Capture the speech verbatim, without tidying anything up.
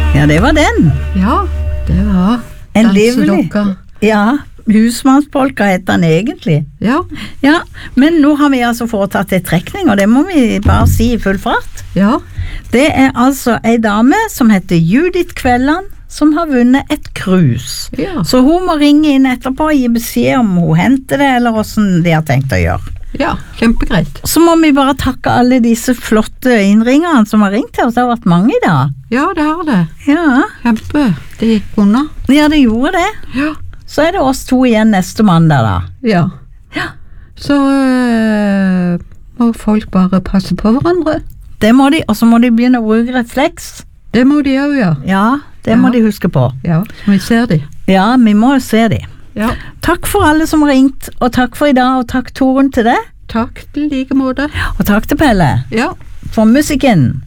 Ja, det var den. Ja, det var En livlig. dansedokka. Ja, husmannspolka heter den egentlig. Ja, Ja, men nå har vi altså foretatt en trekning, og det må vi bare si i full fart. ja, Det er altså ei dame som heter Judith Kvelland, som har vunnet et krus. ja, Så hun må ringe inn etterpå og gi beskjed om hun henter det, eller hvordan de har tenkt å gjøre. ja, kjempegreit. Så må vi bare takke alle disse flotte innringerne som har ringt til oss. Det har vært mange i dag. Ja, det har det. Ja, Kjempe. Det gikk unna. ja det gjorde det. Ja. Så er det oss to igjen neste mandag da. Ja. Ja. Så øh, må folk bare passe på hverandre. Det må de, og så må de begynne å bruke refleks. Det må de også gjøre. Ja, det Ja. må de huske på. Ja, vi ser de. Ja, vi må jo se de. Ja. Takk for alle som har ringt, og takk for i dag, og takk Torunn til det, Takk til like måte. og takk til Pelle Ja. for musikken.